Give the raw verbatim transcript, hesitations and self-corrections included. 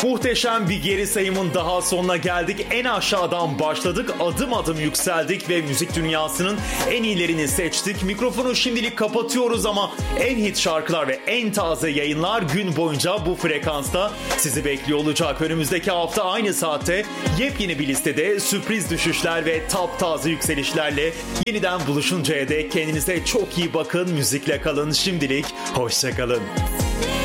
Muhteşem bir geri sayımın daha sonuna geldik. En aşağıdan başladık, adım adım yükseldik ve müzik dünyasının en iyilerini seçtik. Mikrofonu şimdilik kapatıyoruz ama en hit şarkılar ve en taze yayınlar gün boyunca bu frekansta sizi bekliyor olacak. Önümüzdeki hafta aynı saatte yepyeni bir listede sürpriz düşüşler ve taptaze yükselişlerle yeniden buluşuncaya dek kendinize çok iyi bakın, müzikle kalın. Şimdilik hoşça kalın.